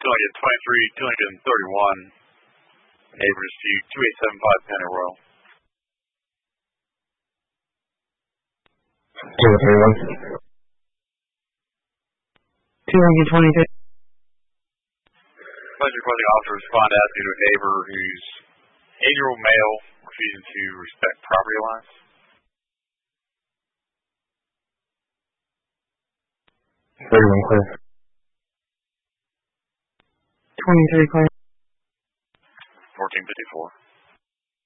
231. Neighbors to 2875 Penny Royal. 231. 223. Pleasure requesting officer respond to asking to a neighbor whose 8-year-old male refusing to respect property lines. 31 clear. 23 clear. 1454.